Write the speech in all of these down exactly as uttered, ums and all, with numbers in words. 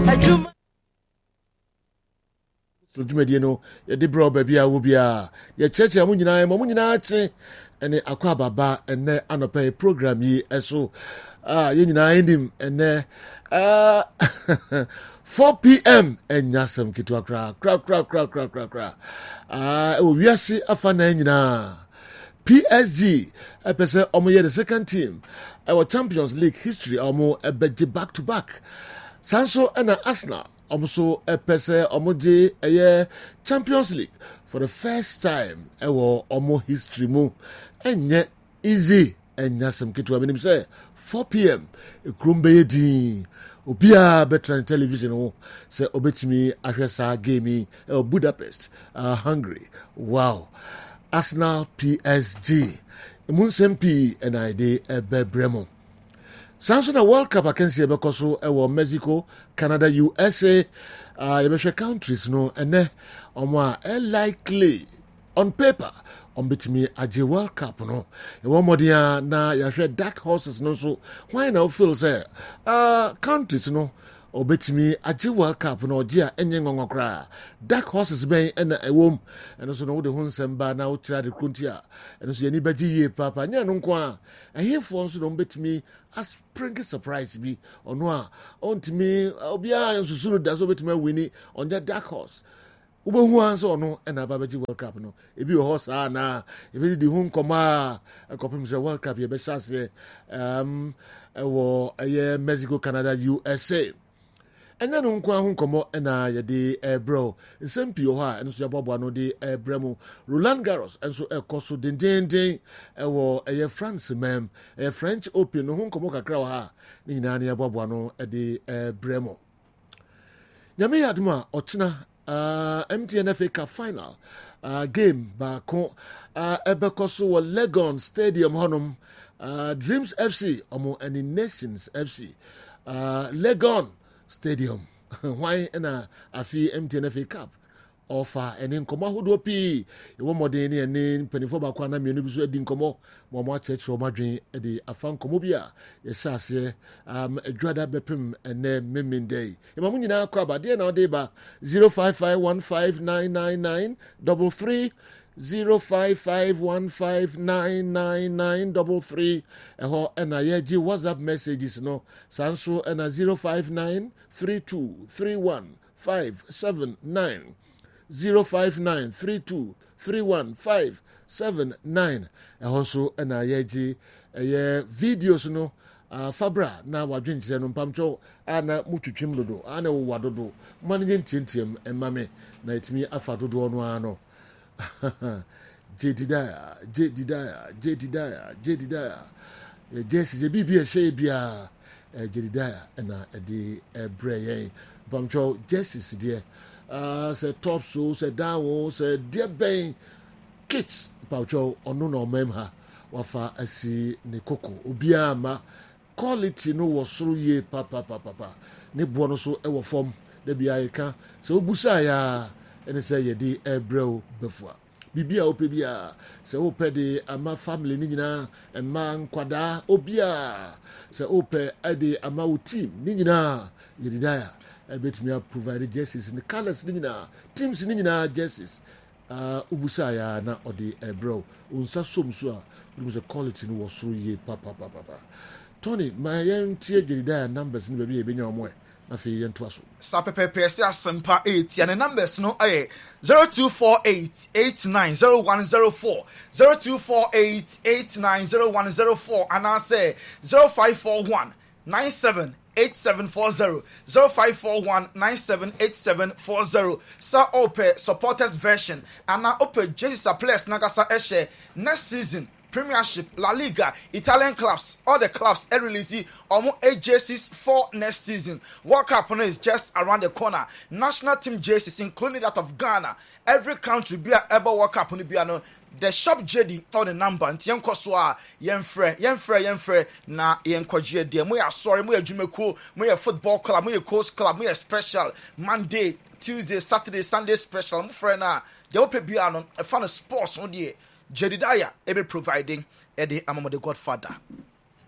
So dwumadi no ye de bro ba bia wo bia ye cheche amu nyina mo nyina ache ene akwa baba ene anopa program yi eso ah ye nyina endim ene ah four p.m. enyasem kitwa kra kra kra kra kra kra kra ah o wiase afa na nyina P S G epese omo ye the second team our Champions League history omo ebeje back to back Sanso and Arsenal also epese omoje eye Champions League for the first time ewo omo history mu enye easy enyasem kitwa benim say four p.m. ekrumbe yedin obia betran television ho say obetimi ahwesa game e Budapest uh, Hungary. Wow. Arsenal P S G Munsempi and I de ebe bremo Samsung World Cup akensi ebe koso ewo Mexico, Canada, U S A uh yebehwe countries no ene omo a likely on paper on betimi age World Cup no ewo modia na yahwe dark horses no so why now feel say uh countries no obetimi age World Cup no ogia enye ngongokra dark horses ben ena ewom eno so no wo de hunsem ba na wo kira de kuntia eno so yeni baji ye papa nya no nko a ehefo so no betimi a spring surprise bi ono a ontimi obia nsusu no da so betimi wini on the dark horse ubehu anso ono ena ba baji World Cup no ebi ho sa na ebi di hun koma akopim se World Cup ye be chance um ewo eye Mexico, Canada, U S A. Enya no nkwa ho nkomo na ye de ebro nsempi ho a enso yabobo no de ebremu Roland Garros enso ekoso dendenden ewo eye France mem e French Open no ho nkomo kakra ho ha ni nyina na yabobo no de ebremu nyame yaduma ochina uh, M T N F A Cup final uh, game ba ko uh, ebekoso wo Legon Stadium honum uh, Dreams F C omo any Nations F C uh, Legon Stadium. Why na afi M T N F A Cup offer ene nkomo hodo pi e wo modern ene penifo ba kwa na mienu biso edi nkomo mo mo achechro madwen e de afa nkomo bia ye hyase um adwada bepem ene memendei e mamu nyina akwa ba de na ode ba zero five five one five nine nine nine three three zero five five one five nine nine nine three three eho ena yeji WhatsApp messages no sanso ena zero five nine three two three one five seven nine zero five nine three two three one five seven nine eho so ena yeji eye videos no uh, Fabra na wadwenkyere no mpamcho ana mututwem dodo ana wo wadodo manije ntientem emame na etimi afa dodo no ano Jedidaya, Jedidaya, Jedidaya, Jedidaya. Jesse, the B B S A Bia, Jedidaya, and a de Bray. Bamcho, Jesse, dear. Uh, say top so, say down, say dear Bay, kids, Paucho, or no, no, memha, wafa, I see Nikoko, Ubiama, quality no was through ye, papa, papa, papa. Ne buono so ever form, the Biaika, so Busaya. And say ye di ebro before bibia opebia say ope de ama family ni nyina emma nkwada obia say ope ade ama wo team ni nyina ye didaya e betumi provide jerseys ni colors ni nyina teams ni nyina jerseys uh ubusa ya na ode ebro unsa somso a we quality no was through ye papa papa papa Tony my yen tie didaya numbers ni baby e benya omo e afi yento aso sa pepepe se asempa eight and the numbers no eh zero two four eight eight nine zero one zero four zero two four eight eight nine zero one zero four and I say zero five four one nine seven eight seven four zero zero five four one nine seven eight seven four zero sa ope supporters version and na ope Jesus players nagasa eshe next season Premiership, La Liga, Italian clubs, all the clubs are releasing almost eight jerseys for next season. World Cup is just around the corner. National team jerseys, including that of Ghana. Every country be able World Cup be ano. The shop J D or the number and Tian Koswa, Yen Fre, Yen Fre, Yen Fre, na Yen Kwaji, dear. We are sorry, we are Jumeco, we are football club, we are coast club, we are special Monday, Tuesday, Saturday, Sunday special. Frena, the open piano, a fan of sports on the Jedediah, every providing Eddie Amamo the Godfather.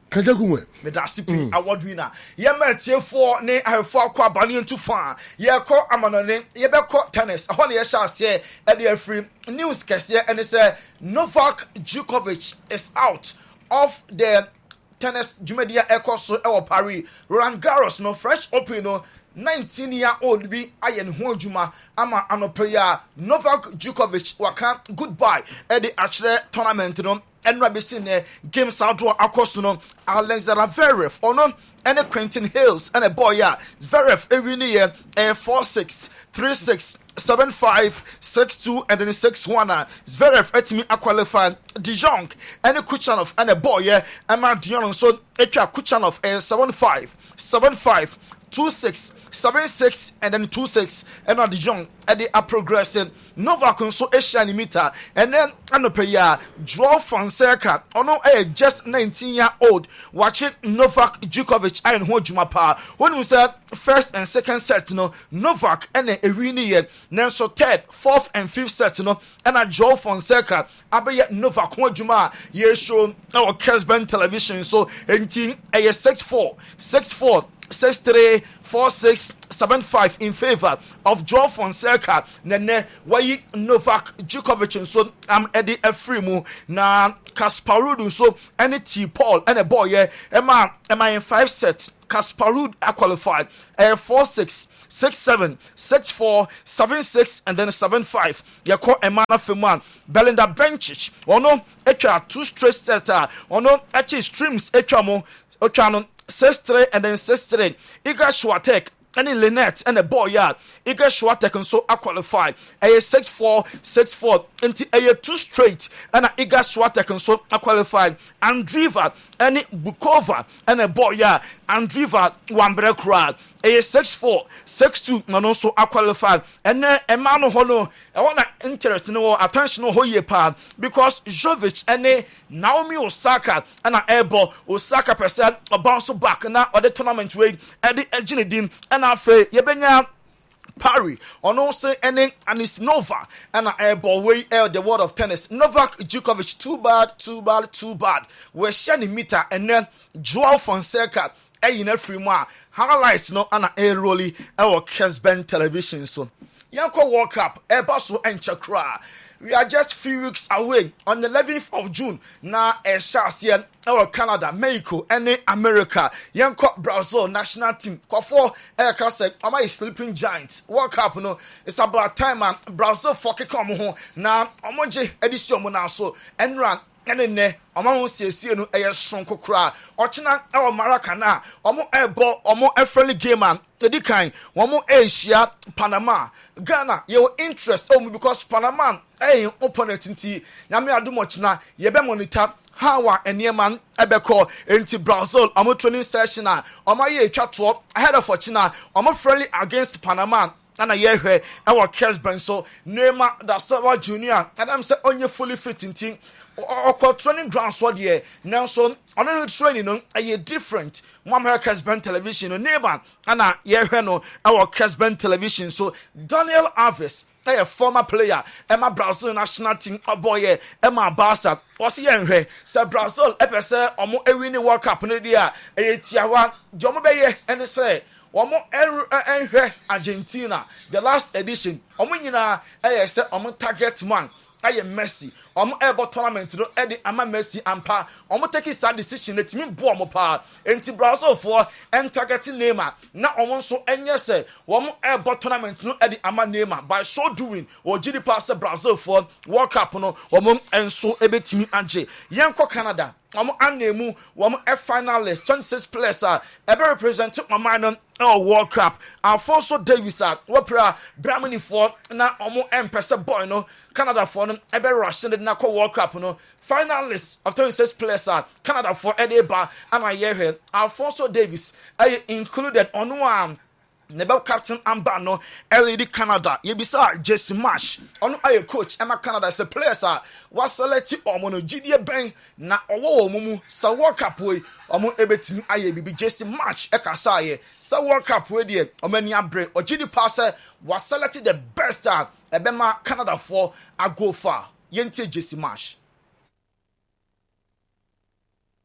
Kajagume. Medasipi award winner. Yema tie for ne ahefo akwa bani ntu fa. Ye ko amanone ye be ko tennis. Ahone ye sha se e dey free news kese and say Novak Djokovic is out of the tennis Jumedia Ecoso e Paris. Roland Garros no French Open no nineteen year old bi ayen ho adwuma ama anopeya Novak Djokovic waka goodbye at the actual tournament no enra be seen game Saudi akoso no Alexander Zverev ono and Quentin Hales and a boy ya Zverev every year eh four six three six seven five six two and then six one Zverev etimi qualify De Jong and Kuchanov and a boy yeah Emma Dion so etwa Kuchanov eh seven five seven five two six seven six and then two six and now the young and they are progressing Novak so Asian meter and then anopeya draw Fonseca ono a just nineteen year old watching Novak Djokovic and Hojuma pa when we said first and second set no Novak and a winnie then so third fourth and fifth set no and a draw Fonseca abe Novak Hojuma ye show our Kesben television so eighteen a six four six four six three four six seven five in favor of Joao Fonseca nene wayi Novak Djokovic so am Eddie Efrimu na Kasparud so any T Paul and a boy yeah ema ema in five sets Kasparud a qualified uh, four six six seven six four seven six and then seven five yako Emana Feman Belinda Bencic ono etwa two straight sets ono echi streams etwa mo otwa six three and then six three Iga Swiatek and Lynette and a boy yard Iga Swiatek and so a qualified a six four six four into a two straight and a Iga Swiatek and so a qualified Andriva and Bukova and a boy yard Andriva Wambere crowd a six four six two and also a qualified and then a man hono I want to interest no attention no hoye pa because Jovic and a Naomi Osaka and a airball Osaka percent a bounce back now or the tournament way at the Ejinidim and I say Yebenya Parry on also any and it's Nova and a airball way air the world of tennis Novak Djokovic too bad too bad too bad we're shining meter and then Joao Fonseca a in every more highlights no and a rolly our Kesben television so Yanko World Cup Ebaso and Chakra. We are just few weeks away on the eleventh of June. Now, a Shasian, our Canada, Mexico, and America. Yanko Brazil national team. Kwafo, eh, kase, am I sleeping giants? World Cup, no, it's about time, man. Brazil, fuck, come home. Now, Omoje, edition, monaso, and run. And ne omo se se no e sonko kra ochina e o Maracana omo e bo omo e friendly game man edi kan omo Asia Panama Ghana your interest oh because Panama eh opponent nti nyame adumo china ye be monitor how our enyeman ebeko enti Brazil omo training session a omo ye etwa to ahead of China omo friendly against Panama and a year here our Kesben so Neymar da Silva Junior and I'm say only fully fit in team or training ground so there Nelson on any training no a different one Kesben television neighbor and a year no our Kesben television so Daniel Alves a former player Emma Brazil national team boy Emma Barca was here say Brazil epese omo e win World Cup no dia e tiawa jomo beye and say Omo enhwe Argentina the last edition omo nyina eh say omo target man aye Messi omo ebo tournament no e de ama Messi ampa omo take sad decision na timi bo omo pa enti Brazil for en targeting Neymar na omo nso enye say omo ebo tournament no e de ama Neymar by so doing o gidi pass Brazil for World Cup no omo enso ebetimi age yenko Canada omo anemu omo e finalist twenty-six players are ever represented my oh World Cup Alfonso Davies are wopra Bramini for na omo empese boy no Canada for no ebe rushing na ko World Cup no finalists of twenty-six players are Canada for Edeba and I hear Alfonso Davies I included on one Nebel Captain Ambano L E D Canada Yebisa Jesse Marsh on a coach Emma Canada as a player sir was selected or mono G D Ben na owo mumu sa World Cup way omo ebetimi aye bibi Jesse Marsh ekasaye sa World Cup way die omani abre o G D passer was selected the best star ebema Canada for a go far yente Jesse Marsh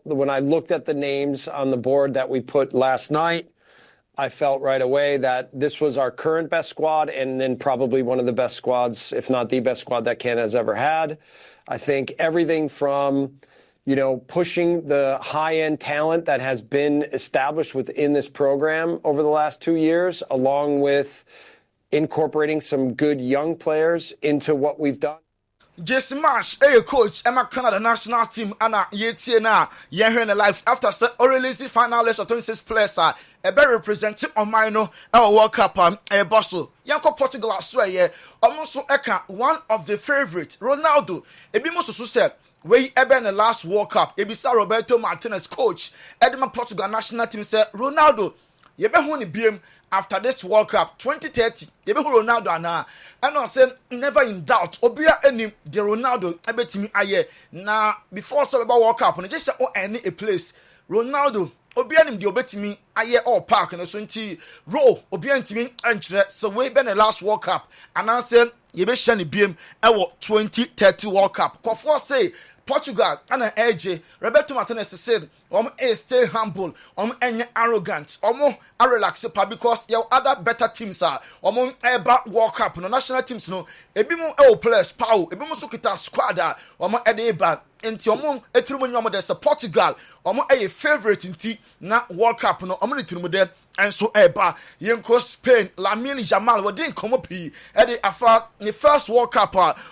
When I looked at the names on the board that we put last night, I felt right away that this was our current best squad and then probably one of the best squads, if not the best squad that Canada's ever had. I think everything from, you know, pushing the high-end talent that has been established within this program over the last two years, along with incorporating some good young players into what we've done. Jesse Marsh, a coach, Emma Canada national team, Anna Yetina, Yehen life after releasing final list of twenty-six players are a better representing on minor our World Cup a Bosso. Yanko Portugal, I swear, yeah, almost Eka, one of the favorites, Ronaldo. Ebimoso said, we ever in the last World Cup, Ebisa Roberto Martinez coach, Edmund Portugal national team said, Ronaldo, you be who B M after this World Cup twenty thirty. You be who Ronaldo ana. And I said never in doubt. Obia any the Ronaldo ebetimi aye. Na before so about World Cup, no just say oh any a place. Ronaldo obia nim the obetimi aye all park and so nti row obia ntimi ankyere so we be the last World Cup. And I said you be share ni B M e twenty thirty World Cup. Kofo say Portugal and an A J Roberto Martinez said um stay humble, um any arrogant, um a relax because your other better teams are um eba World Cup no national teams no ebi mu e players power ebi mu so kita squad um e dey ba enti um etirumu nyom de Portugal um e favorite nti na World Cup no um etirumu de and so eba yenko Spain Lamine Yamal we didn't come up here e dey afa the first World Cup